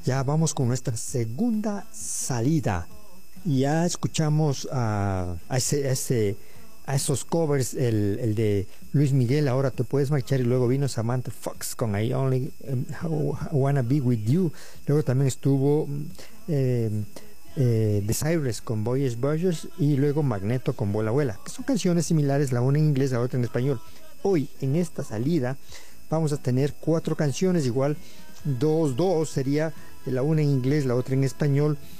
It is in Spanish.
Ya vamos con nuestra segunda salida. Ya escuchamos a esos covers, el de Luis Miguel, Ahora te puedes marchar, y luego vino Samantha Fox con I Only Wanna Be With You. Luego también estuvo The Cyrus con Boyish Burgers, y luego Magneto con Vuela Vuela, que son canciones similares, la una en inglés, la otra en español. Hoy en esta salida vamos a tener cuatro canciones, igual dos sería la una en inglés, la otra en español,